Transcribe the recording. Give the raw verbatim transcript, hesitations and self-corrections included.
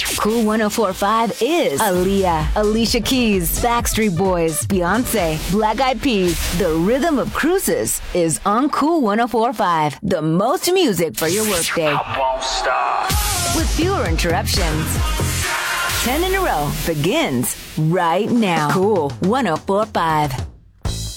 Cool one oh four point five is Aaliyah, Alicia Keys, Backstreet Boys, Beyonce, Black Eyed Peas. The rhythm of cruises is on Cool one oh four point five. The most music for your workday. I won't stop. With fewer interruptions. ten in a row begins right now. Cool one oh four point five.